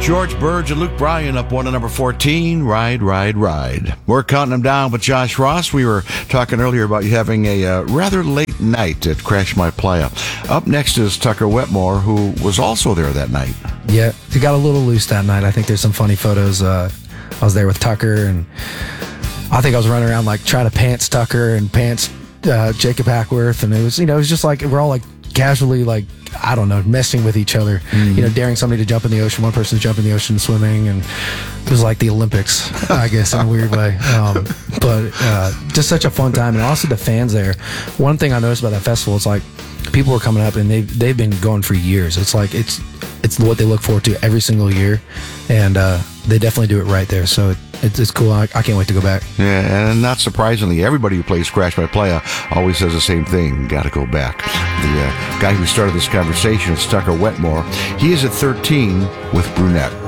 George Burge and Luke Bryan up one to number 14, Ride, Ride, Ride. We're counting them down with Josh Ross. We were talking earlier about you having a rather late night at Crash My Playa. Up next is Tucker Wetmore, who was also there that night. Yeah, he got a little loose that night. I think there's some funny photos. I was there with Tucker, and I think I was running around like trying to pants Tucker and pants Jacob Hackworth, and it was just like we're all like casually like, I don't know, messing with each other, daring somebody to jump in the ocean, one person to jump in the ocean swimming, and it was like the Olympics, I guess, in a weird way. But just such a fun time, and also the fans there. One thing I noticed about that festival is like people were coming up, and they've been going for years. It's like it's what they look forward to every single year, and they definitely do it right there. So it's cool. I can't wait to go back. Yeah, and not surprisingly, everybody who plays Crash My Playa always says the same thing: got to go back. The guy who started this conversation is Tucker Wetmore. He is at 13 with Brunette.